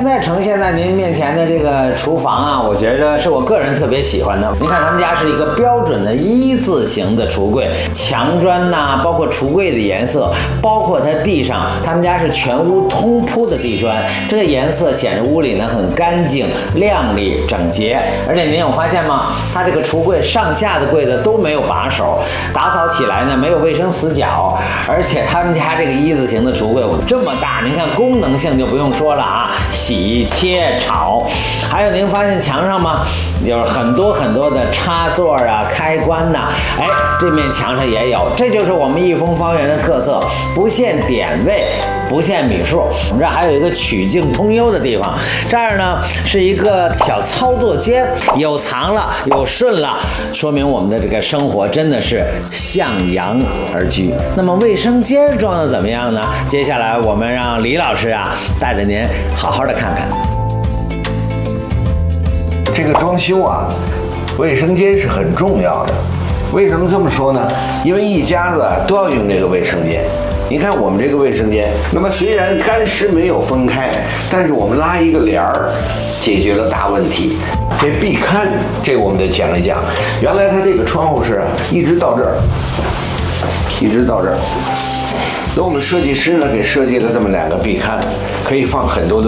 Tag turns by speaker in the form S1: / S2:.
S1: 现在呈现在您面前的这个厨房啊，我觉着是我个人特别喜欢的。您看他们家是一个标准的一字形的橱柜，墙砖呐，包括橱柜的颜色，包括它地上，他们家是全屋通铺的地砖，这个颜色显得屋里呢很干净、亮丽、整洁。而且您有发现吗？它这个橱柜上下的柜子都没有把手，打扫起来呢没有卫生死角，而且他们家这个一字形的橱柜这么大，您看功能性就不用说了啊，洗、切、炒。还有您发现墙上吗？就是很多的插座啊、开关呐，哎，这面墙上也有，这就是我们益丰方圆的特色，不限点位，不限米数。我们这还有一个曲径通幽的地方，这儿呢是一个小操作间，有藏了，有顺了，说明我们的这个生活真的是向阳而居。那么卫生间装的怎么样呢？接下来我们让李老师啊带着您好好的看看。
S2: 这个装修啊，卫生间是很重要的。为什么这么说呢？因为一家子都要用这个卫生间。你看我们这个卫生间，那么虽然干湿没有分开，但是我们拉一个帘儿，解决了大问题。这壁龛，这个我们得讲一讲。原来它这个窗户是一直到这儿，一直到这儿。那我们设计师呢，给设计了这么两个壁龛，可以放很多的